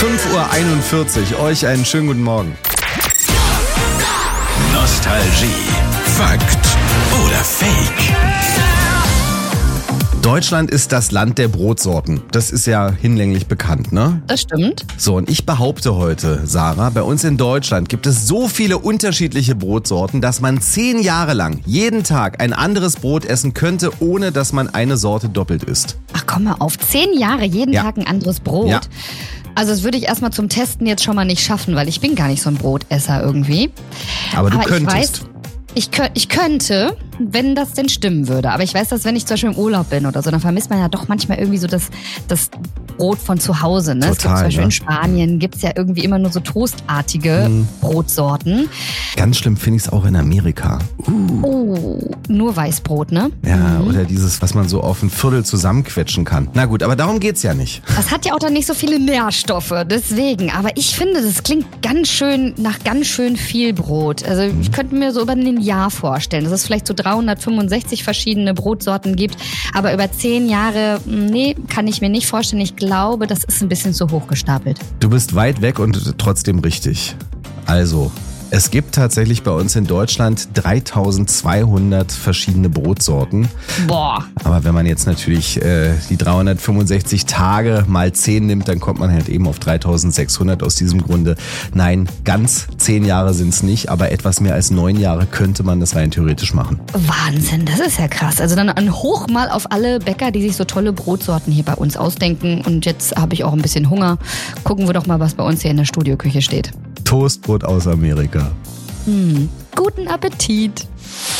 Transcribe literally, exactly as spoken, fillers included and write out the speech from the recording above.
fünf Uhr einundvierzig, euch einen schönen guten Morgen. Nostalgie, Fakt oder Fake? Deutschland ist das Land der Brotsorten. Das ist ja hinlänglich bekannt, ne? Das stimmt. So, und ich behaupte heute, Sarah, bei uns in Deutschland gibt es so viele unterschiedliche Brotsorten, dass man zehn Jahre lang jeden Tag ein anderes Brot essen könnte, ohne dass man eine Sorte doppelt isst. Ach komm mal auf, zehn Jahre jeden Ja. Tag ein anderes Brot. Ja. Also das würde ich erstmal zum Testen jetzt schon mal nicht schaffen, weil ich bin gar nicht so ein Brotesser irgendwie. Aber du Aber ich könntest. weiß, Ich, kö- ich könnte, wenn das denn stimmen würde. Aber ich weiß, dass wenn ich zum Beispiel im Urlaub bin oder so, dann vermisst man ja doch manchmal irgendwie so das, das Brot von zu Hause. Ne? Es gibt Total, zum Beispiel ne? in Spanien gibt's ja irgendwie immer nur so toastartige Mhm. Brotsorten. Ganz schlimm finde ich es auch in Amerika. Oh, nur Weißbrot, ne? Ja, oder dieses, was man so auf ein Viertel zusammenquetschen kann. Na gut, aber darum geht's ja nicht. Das hat ja auch dann nicht so viele Nährstoffe, deswegen. Aber ich finde, das klingt ganz schön nach ganz schön viel Brot. Also ich könnte mir so über ein Jahr vorstellen, dass es vielleicht so dreihundertfünfundsechzig verschiedene Brotsorten gibt. Aber über zehn Jahre, nee, kann ich mir nicht vorstellen. Ich glaube, das ist ein bisschen zu hoch gestapelt. Du bist weit weg und trotzdem richtig. Also, es gibt tatsächlich bei uns in Deutschland dreitausendzweihundert verschiedene Brotsorten. Boah. Aber wenn man jetzt natürlich äh, die dreihundertfünfundsechzig Tage mal zehn nimmt, dann kommt man halt eben auf dreitausendsechshundert. Aus diesem Grunde, nein, ganz zehn Jahre sind es nicht, aber etwas mehr als neun Jahre könnte man das rein theoretisch machen. Wahnsinn, das ist ja krass. Also dann ein Hoch mal auf alle Bäcker, die sich so tolle Brotsorten hier bei uns ausdenken. Und jetzt habe ich auch ein bisschen Hunger. Gucken wir doch mal, was bei uns hier in der Studioküche steht. Toastbrot aus Amerika. Hm. Guten Appetit.